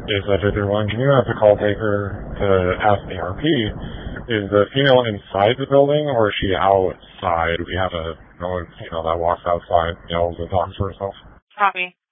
A53-1, can you have the call taker to ask the RP, is the female inside the building or is she outside? We have a female that walks outside, yells and talks to herself. Copy.